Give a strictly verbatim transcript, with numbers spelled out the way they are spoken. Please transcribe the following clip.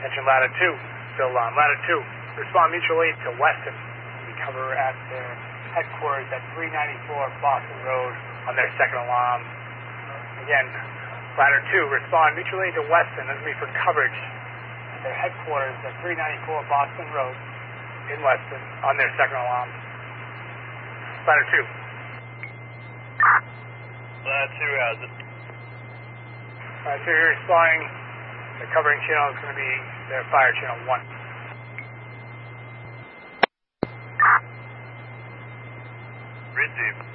Attention ladder two, still on. Ladder two, respond mutual aid to Weston. We cover at their headquarters at three ninety-four Boston Road on their second alarm. Again, ladder two, respond mutual aid to Weston. This will be for coverage at their headquarters at three ninety-four Boston Road in Weston on their second alarm. Ladder two. Ladder two has it. Ladder two, you're responding. The covering channel is going to be their fire channel one. Receive.